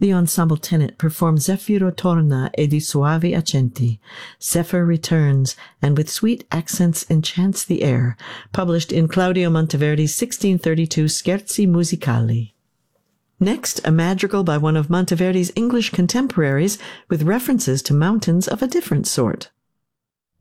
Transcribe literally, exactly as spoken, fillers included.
The ensemble tenor performs Zeffiro torna e di soavi accenti. Zephyr returns, and with sweet accents enchants the air, published in Claudio Monteverdi's sixteen thirty-two Scherzi Musicali. Next, a madrigal by one of Monteverdi's English contemporaries with references to mountains of a different sort.